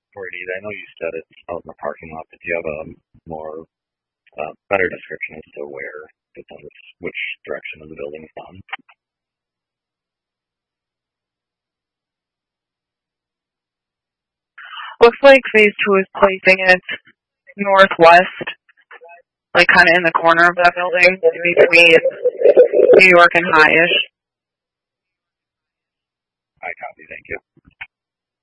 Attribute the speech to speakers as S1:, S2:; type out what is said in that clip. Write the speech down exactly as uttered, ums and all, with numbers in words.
S1: Alrighty, I know you said it's out in the parking lot, but do you have a more uh, better description as to where it's on this, which direction of the building it's on?
S2: Looks like phase two is placing it northwest, like kind of in the corner of that building, between New York and High-ish.
S1: I copy, thank you.